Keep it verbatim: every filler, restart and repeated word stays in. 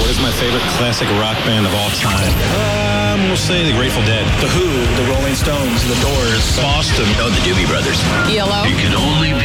What is my favorite classic rock band of all time? Um, we'll say the Grateful Dead. The Who, the Rolling Stones, the Doors. Boston. Oh, the Doobie Brothers. Yellow. You can only